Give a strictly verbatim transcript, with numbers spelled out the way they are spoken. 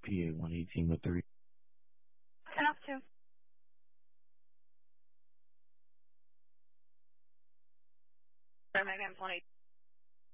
P A one eighteen with three. ten off two. Birmingham one eight.